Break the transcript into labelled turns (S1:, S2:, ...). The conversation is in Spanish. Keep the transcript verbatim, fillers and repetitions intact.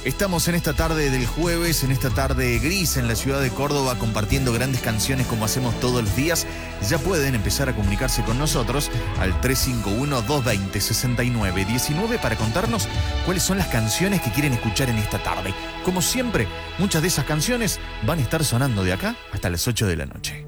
S1: Estamos en esta tarde del jueves, en esta tarde gris en la ciudad de Córdoba, compartiendo grandes canciones como hacemos todos los días. Ya pueden empezar a comunicarse con nosotros al tres cinco uno, dos dos cero, seis nueve uno nueve para contarnos cuáles son las canciones que quieren escuchar en esta tarde. Como siempre, muchas de esas canciones van a estar sonando de acá hasta las ocho de la noche.